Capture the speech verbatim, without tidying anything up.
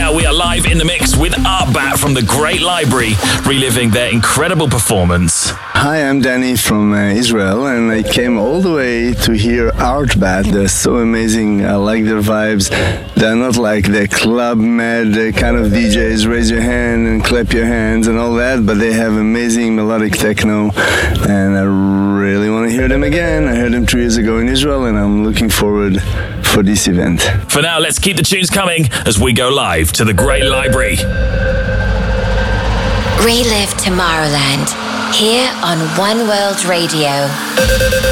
now we are live in the mix with Artbat from the Great Library, reliving their incredible performance. Hi, I'm Danny from uh, Israel, and I came all the way to hear Artbat. They're so amazing. I like their vibes. They're not like the club mad kind of D Js, raise your hand and clap your hands and all that, but they have amazing melodic techno, and I really want to hear them again. I heard them two years ago in Israel, and I'm looking forward for this event. For now, let's keep the tunes coming as we go live to the Great Library. Relive Tomorrowland here on One World Radio.